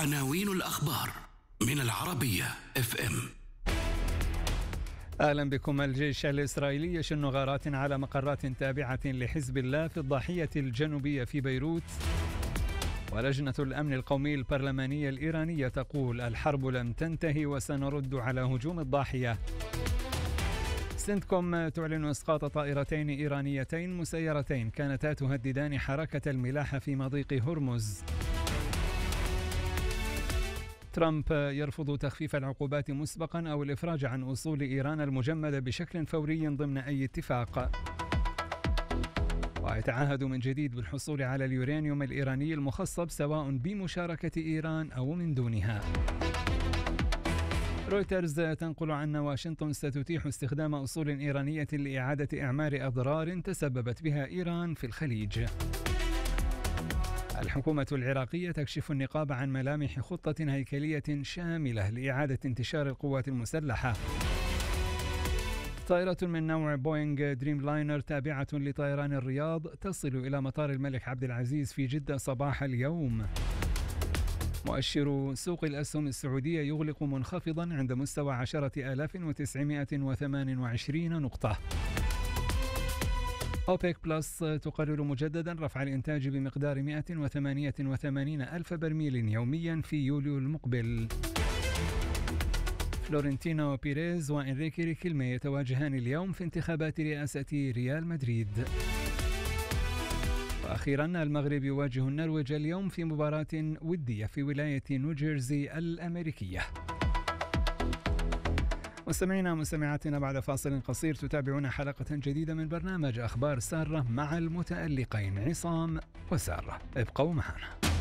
عناوين الأخبار من العربية FM. أهلا بكم. الجيش الإسرائيلي يشن غارات على مقرات تابعة لحزب الله في الضاحية الجنوبية في بيروت. ولجنة الأمن القومي البرلمانية الإيرانية تقول الحرب لم تنتهي وسنرد على هجوم الضاحية. سنتكوم تعلن إسقاط طائرتين إيرانيتين مسيرتين كانتا تهددان حركة الملاحة في مضيق هرمز. ترامب يرفض تخفيف العقوبات مسبقا أو الإفراج عن أصول إيران المجمدة بشكل فوري ضمن أي اتفاق. ويتعهد من جديد بالحصول على اليورانيوم الإيراني المخصب سواء بمشاركة إيران أو من دونها. رويترز تنقل عن واشنطن ستتيح استخدام أصول إيرانية لإعادة إعمار أضرار تسببت بها إيران في الخليج. الحكومة العراقية تكشف النقاب عن ملامح خطة هيكلية شاملة لإعادة انتشار القوات المسلحة. طائرة من نوع بوينغ دريم لاينر تابعة لطيران الرياض تصل إلى مطار الملك عبد العزيز في جدة صباح اليوم. مؤشر سوق الأسهم السعودية يغلق منخفضا عند مستوى 10,928 نقطة. أوبيك بلس تقرر مجددا رفع الإنتاج بمقدار 188 ألف برميل يوميا في يوليو المقبل. فلورنتينو بيريز وإنريكي ريكيلمي يتواجهان اليوم في انتخابات رئاسة ريال مدريد. وأخيرا المغرب يواجه النرويج اليوم في مباراة ودية في ولاية نيوجيرسي الأمريكية. مستمعينا ومستمعاتنا، بعد فاصل قصير تتابعون حلقة جديدة من برنامج أخبار سارة مع المتألقين عصام وسارة. ابقوا معنا.